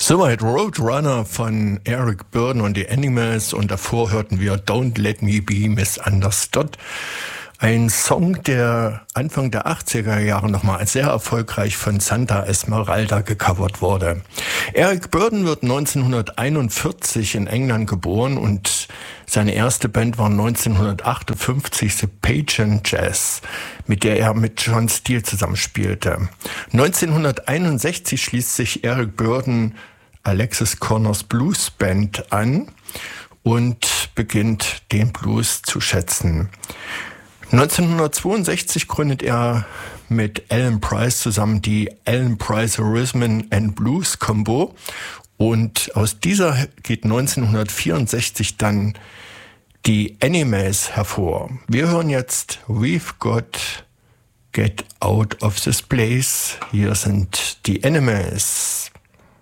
Soweit Roadrunner von Eric Burdon und die Animals, und davor hörten wir Don't Let Me Be Misunderstood. Ein Song, der Anfang der 80er Jahre nochmal sehr erfolgreich von Santa Esmeralda gecovert wurde. Eric Burdon wird 1941 in England geboren und seine erste Band war 1958 The Pagan Jazz, mit der er mit John Steele zusammenspielte. 1961 schließt sich Eric Burdon Alexis Corners Blues Band an und beginnt den Blues zu schätzen. 1962 gründet er mit Alan Price zusammen die Alan Price Rhythm and Blues Combo, und aus dieser geht 1964 dann die Animals hervor. Wir hören jetzt We've Got Get Out of This Place. Hier sind die Animals.